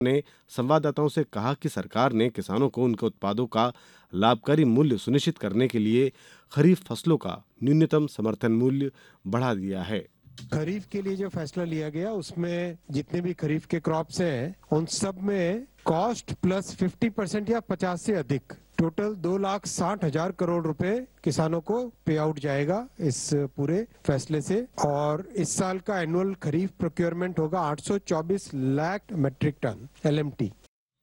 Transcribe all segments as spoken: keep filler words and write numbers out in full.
ने संवाददाताओं से कहा कि सरकार ने किसानों को उनके उत्पादों का लाभकारी मूल्य सुनिश्चित करने के लिए खरीफ फसलों का न्यूनतम समर्थन मूल्य बढ़ा दिया है। खरीफ के लिए जो फैसला लिया गया उसमें जितने भी खरीफ के क्रॉप्स हैं उन सब में कॉस्ट प्लस पचास परसेंट या पचास से अधिक टोटल दो लाख साठ हजार करोड़ रुपए किसानों को पे आउट जाएगा इस पूरे फैसले से। और इस साल का एनुअल खरीफ प्रोक्योरमेंट होगा आठ सौ चौबीस lakh metric ton L M T.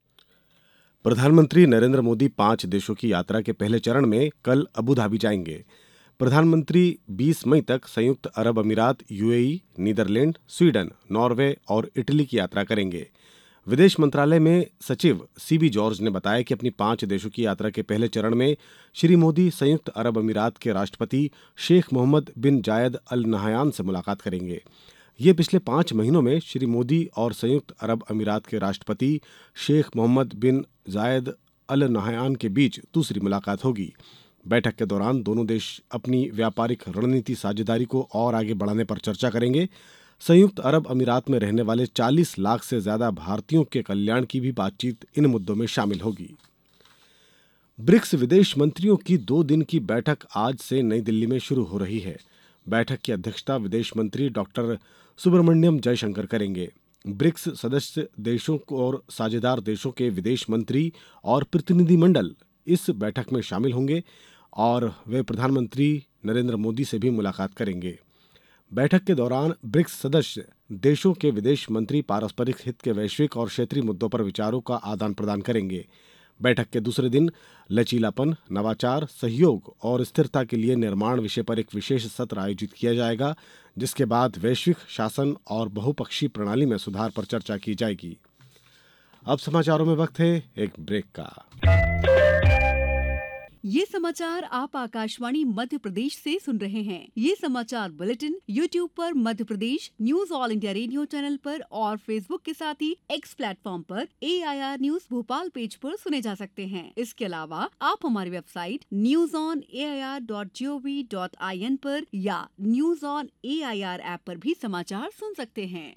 प्रधानमंत्री नरेंद्र मोदी पांच देशों की यात्रा के पहले चरण में कल अबू धाबी जाएंगे। प्रधानमंत्री बीस मई तक संयुक्त अरब अमीरात, यूएई, नीदरलैंड, स्वीडन, नॉर्वे और इटली की यात्रा करेंगे। विदेश मंत्रालय में सचिव सीबी जॉर्ज ने बताया कि अपनी पांच देशों की यात्रा के पहले चरण में श्री मोदी संयुक्त अरब अमीरात के राष्ट्रपति शेख मोहम्मद बिन जायद अल नहयान से मुलाकात करेंगे। ये पिछले पांच महीनों में श्री मोदी और संयुक्त अरब अमीरात के राष्ट्रपति शेख मोहम्मद बिन जायद अल नहयान के बीच दूसरी मुलाकात होगी। बैठक के दौरान दोनों देश अपनी व्यापारिक रणनीति साझेदारी को और आगे बढ़ाने पर चर्चा करेंगे। संयुक्त अरब अमीरात में रहने वाले चालीस लाख से ज्यादा भारतीयों के कल्याण की भी बातचीत इन मुद्दों में शामिल होगी। ब्रिक्स विदेश मंत्रियों की दो दिन की बैठक आज से नई दिल्ली में शुरू हो रही है। बैठक की अध्यक्षता विदेश मंत्री डॉक्टर सुब्रमण्यम जयशंकर करेंगे। ब्रिक्स सदस्य देशों और साझेदार देशों के विदेश मंत्री और प्रतिनिधिमंडल इस बैठक में शामिल होंगे और वे प्रधानमंत्री नरेंद्र मोदी से भी मुलाकात करेंगे। बैठक के दौरान ब्रिक्स सदस्य देशों के विदेश मंत्री पारस्परिक हित के वैश्विक और क्षेत्रीय मुद्दों पर विचारों का आदान प्रदान करेंगे। बैठक के दूसरे दिन लचीलापन, नवाचार, सहयोग और स्थिरता के लिए निर्माण विषय पर एक विशेष सत्र आयोजित किया जाएगा, जिसके बाद वैश्विक शासन और बहुपक्षीय प्रणाली में सुधार पर चर्चा की जाएगी। अब समाचारों में वक्त है एक ब्रेक का। ये समाचार आप आकाशवाणी मध्य प्रदेश से सुन रहे हैं। ये समाचार बुलेटिन यूट्यूब पर Madhya Pradesh news all India radio channel पर और फेसबुक के साथ ही एक्स प्लेटफॉर्म पर ए I R news Bhopal page पर सुने जा सकते हैं। इसके अलावा आप हमारी website news on A I R dot G O V dot I N पर या news on A I R app पर भी समाचार सुन सकते हैं।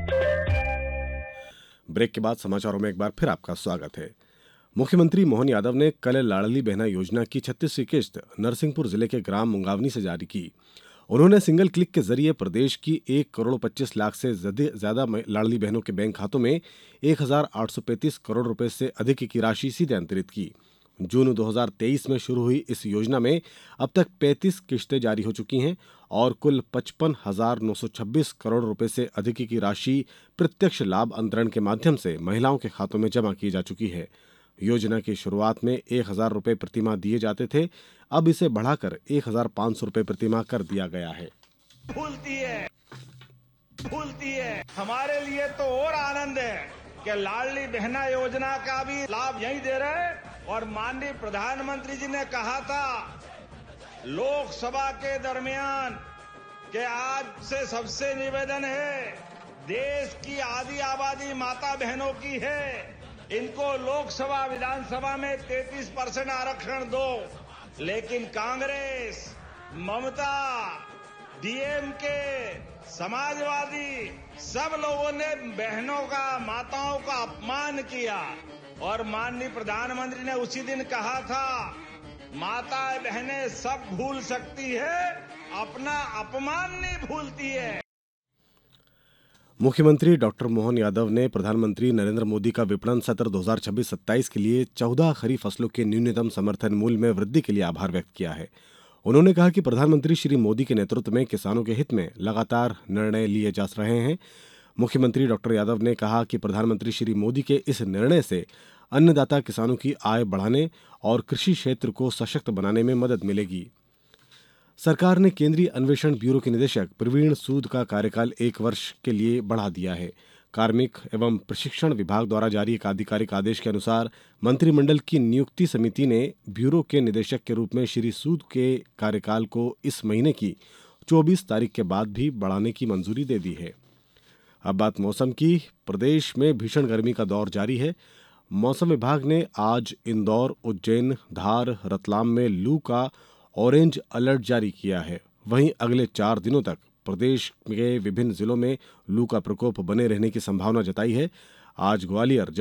ब्रेक के बाद समाचारों में एक बार फिर आपका स्वागत है। मुख्यमंत्री मोहन यादव ने कल लाडली बहना योजना की छत्तीसवीं किस्त नरसिंहपुर जिले के ग्राम मुंगावनी से जारी की। उन्होंने सिंगल क्लिक के जरिए प्रदेश की एक करोड़ पच्चीस लाख से ज्यादा लाडली बहनों के बैंक खातों में एक हजार आठ सौ पैंतीस करोड़ रुपए से अधिक की राशि सीधे अंतरित की। जून दो हजार तेईस में शुरू हुई इस योजना में अब तक पैंतीस किश्तें जारी हो चुकी हैं और कुल पचपन हजार नौ सौ छब्बीस करोड़ रुपए से अधिक की राशि प्रत्यक्ष लाभ अंतरण के माध्यम से महिलाओं के खातों में जमा की जा चुकी है। योजना की शुरुआत में एक हजार रुपए प्रतिमाह दिए जाते थे, अब इसे बढ़ाकर एक हजार पाँच सौ रुपए प्रतिमाह कर दिया गया है। भूलती है भूलती है हमारे लिए तो और आनंद है कि लाडली बहना योजना का भी लाभ यही दे रहे हैं। और माननीय प्रधानमंत्री जी ने कहा था लोकसभा के दरमियान कि आज से सबसे निवेदन है, देश की आधी आबादी माता बहनों की है, इनको लोकसभा विधानसभा में तैंतीस परसेंट आरक्षण दो। लेकिन कांग्रेस, ममता, डीएमके, समाजवादी सब लोगों ने बहनों का, माताओं का अपमान किया। और माननीय प्रधानमंत्री ने उसी दिन कहा था माता बहनें सब भूल सकती है, अपना अपमान नहीं भूलती है। मुख्यमंत्री डॉक्टर मोहन यादव ने प्रधानमंत्री नरेंद्र मोदी का विपणन सत्र दो हजार छब्बीस सत्ताईस के लिए चौदह खरीफ फसलों के न्यूनतम समर्थन मूल्य में वृद्धि के लिए आभार व्यक्त किया है। उन्होंने कहा कि प्रधानमंत्री श्री मोदी के नेतृत्व में किसानों के हित में लगातार निर्णय लिए जा रहे हैं। मुख्यमंत्री डॉक्टर यादव ने कहा कि प्रधानमंत्री श्री मोदी के इस निर्णय से अन्नदाता किसानों की आय बढ़ाने और कृषि क्षेत्र को सशक्त बनाने में मदद मिलेगी। सरकार ने केंद्रीय अन्वेषण ब्यूरो के निदेशक प्रवीण सूद का कार्यकाल एक वर्ष के लिए बढ़ा दिया है। कार्मिक एवं प्रशिक्षण विभाग द्वारा जारी एक आधिकारिक आदेश के अनुसार मंत्रिमंडल की नियुक्ति समिति ने ब्यूरो के निदेशक के रूप में श्री सूद के कार्यकाल को इस महीने की चौबीस तारीख के बाद भी बढ़ाने की मंजूरी दे दी है। अब बात मौसम की। प्रदेश में भीषण गर्मी का दौर जारी है। मौसम विभाग ने आज इंदौर, उज्जैन, धार, रतलाम में लू का ऑरेंज अलर्ट जारी किया है। वहीं अगले चार दिनों तक प्रदेश के विभिन्न जिलों में लू का प्रकोप बने रहने की संभावना जताई है। आज ग्वालियर